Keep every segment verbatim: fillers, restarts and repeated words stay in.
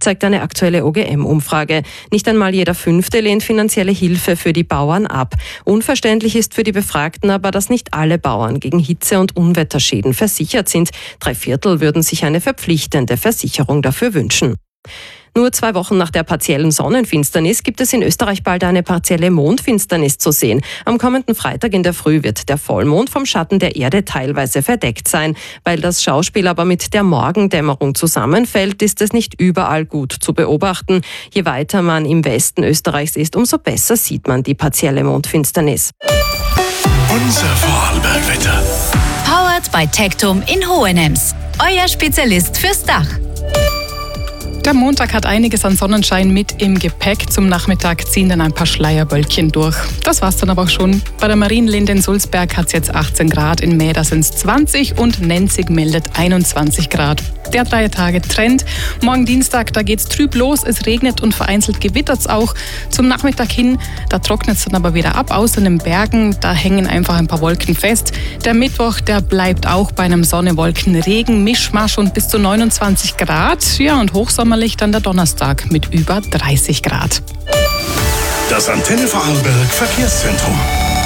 zeigt eine aktuelle O G M-Umfrage. Nicht einmal jeder Fünfte lehnt finanzielle Hilfe für die Bauern ab. Unverständlich ist für die Befragten aber, dass nicht alle Bauern gegen Hitze- und Unwetterschäden versichert sind. Drei Viertel würden sich eine verpflichtende Versicherung dafür wünschen. Nur zwei Wochen nach der partiellen Sonnenfinsternis gibt es in Österreich bald eine partielle Mondfinsternis zu sehen. Am kommenden Freitag in der Früh wird der Vollmond vom Schatten der Erde teilweise verdeckt sein. Weil das Schauspiel aber mit der Morgendämmerung zusammenfällt, ist es nicht überall gut zu beobachten. Je weiter man im Westen Österreichs ist, umso besser sieht man die partielle Mondfinsternis. Unser Vorarlbergwetter. Powered by Tectum in Hohenems. Euer Spezialist fürs Dach. Der Montag hat einiges an Sonnenschein mit im Gepäck. Zum Nachmittag ziehen dann ein paar Schleierwölkchen durch. Das war's dann aber auch schon. Bei der Marienlinde in Sulzberg hat es jetzt achtzehn Grad, in Mäder sind es zwanzig und Nenzig meldet einundzwanzig Grad. Der drei Tage Trend. Morgen Dienstag, da geht's trüb los, es regnet und vereinzelt gewittert's auch. Zum Nachmittag hin, da trocknet's dann aber wieder ab, außer in den Bergen, da hängen einfach ein paar Wolken fest. Der Mittwoch, der bleibt auch bei einem Sonne-Wolken-Regen, Mischmasch und bis zu neunundzwanzig Grad. Ja, und hochsommerlich dann der Donnerstag mit über dreißig Grad. Das Antenne Vorarlberg Verkehrszentrum.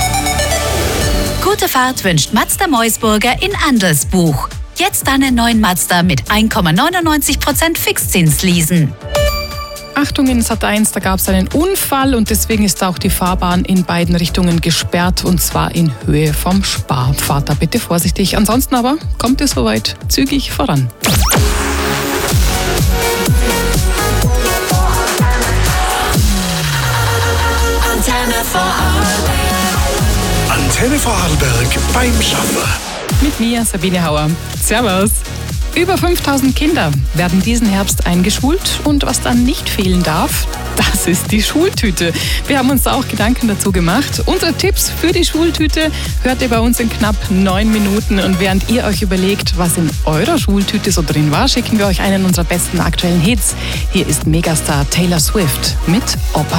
Gute Fahrt wünscht Mazda Meusburger in Andelsbuch. Jetzt einen neuen Mazda mit eins Komma neunundneunzig Prozent Fixzins leasen. Achtung, in Sat eins, da gab es einen Unfall und deswegen ist auch die Fahrbahn in beiden Richtungen gesperrt und zwar in Höhe vom Spar. Fahrt da bitte vorsichtig. Ansonsten aber kommt es soweit zügig voran. Antenne Vorarlberg. Antenne Vorarlberg beim Schaffer. Mit mir, Sabine Hauer. Servus. Über fünftausend Kinder werden diesen Herbst eingeschult und was dann nicht fehlen darf, das ist die Schultüte. Wir haben uns auch Gedanken dazu gemacht. Unsere Tipps für die Schultüte hört ihr bei uns in knapp neun Minuten und während ihr euch überlegt, was in eurer Schultüte so drin war, schicken wir euch einen unserer besten aktuellen Hits. Hier ist Megastar Taylor Swift mit Opera.